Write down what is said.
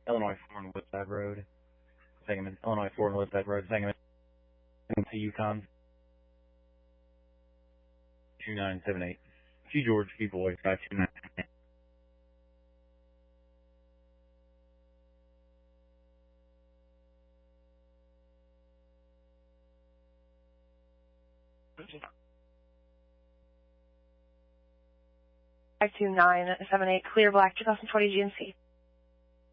Illinois 4 and Woodside Road. Sangamon, Illinois 4 and Woodside Road, Sangamon to Yukon. 2978. G George, G Boy, 529. Five 2978, clear black 2020 GMC.